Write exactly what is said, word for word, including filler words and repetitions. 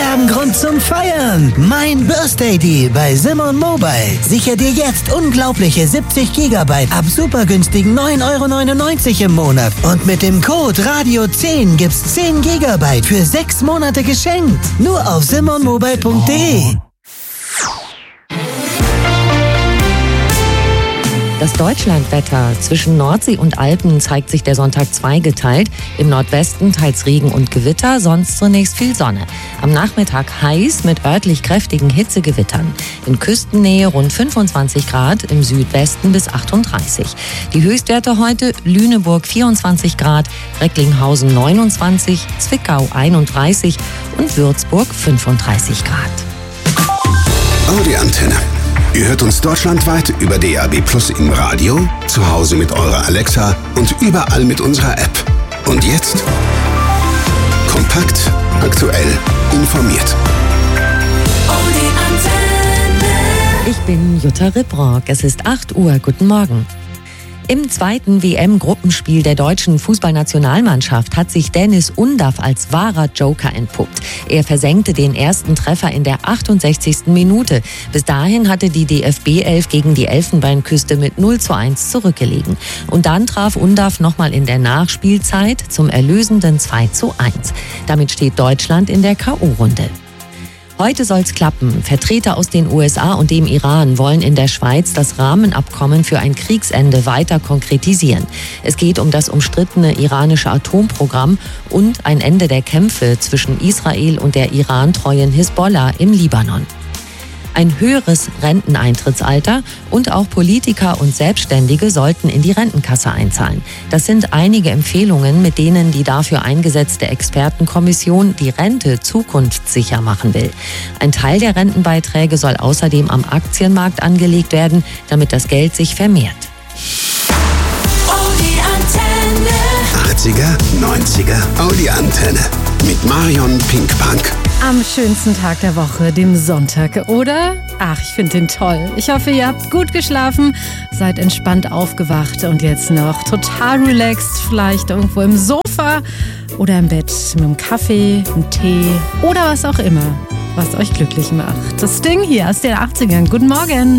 Wir haben Grund zum Feiern. Mein Birthday Deal bei Simon Mobile. Sicher dir jetzt unglaubliche siebzig Gigabyte ab super günstigen neun Euro neunundneunzig im Monat. Und mit dem Code Radio zehn gibt's zehn Gigabyte für sechs Monate geschenkt. Nur auf simon mobile punkt de. Das Deutschlandwetter. Zwischen Nordsee und Alpen zeigt sich der Sonntag zweigeteilt. Im Nordwesten teils Regen und Gewitter, sonst zunächst viel Sonne. Am Nachmittag heiß mit örtlich kräftigen Hitzegewittern. In Küstennähe rund fünfundzwanzig Grad, im Südwesten bis achtunddreißig. Die Höchstwerte heute: Lüneburg vierundzwanzig Grad, Recklinghausen neunundzwanzig, Zwickau einunddreißig und Würzburg fünfunddreißig Grad. Audi Antenne. Ihr hört uns deutschlandweit über D A B Plus im Radio, zu Hause mit eurer Alexa und überall mit unserer App. Und jetzt kompakt, aktuell, informiert. Audi Antenne. Ich bin Jutta Ribrock. Es ist acht Uhr. Guten Morgen. Im zweiten W M-Gruppenspiel der deutschen Fußballnationalmannschaft hat sich Dennis Undaff als wahrer Joker entpuppt. Er versenkte den ersten Treffer in der achtundsechzigsten Minute. Bis dahin hatte die D F B elf gegen die Elfenbeinküste mit null zu eins zurückgelegen. Und dann traf Undaff nochmal in der Nachspielzeit zum erlösenden zwei zu eins. Damit steht Deutschland in der K O-Runde. Heute soll's klappen. Vertreter aus den U S A und dem Iran wollen in der Schweiz das Rahmenabkommen für ein Kriegsende weiter konkretisieren. Es geht um das umstrittene iranische Atomprogramm und ein Ende der Kämpfe zwischen Israel und der irantreuen Hisbollah im Libanon. Ein höheres Renteneintrittsalter und auch Politiker und Selbstständige sollten in die Rentenkasse einzahlen. Das sind einige Empfehlungen, mit denen die dafür eingesetzte Expertenkommission die Rente zukunftssicher machen will. Ein Teil der Rentenbeiträge soll außerdem am Aktienmarkt angelegt werden, damit das Geld sich vermehrt. Audi Antenne. achtziger, neunziger Audi Antenne. Mit Marion Pinkpunk. Am schönsten Tag der Woche, dem Sonntag, oder? Ach, ich finde den toll. Ich hoffe, ihr habt gut geschlafen, seid entspannt aufgewacht und jetzt noch total relaxed, vielleicht irgendwo im Sofa oder im Bett mit einem Kaffee, einem Tee oder was auch immer, was euch glücklich macht. Das Ding hier aus den achtzigern. Guten Morgen.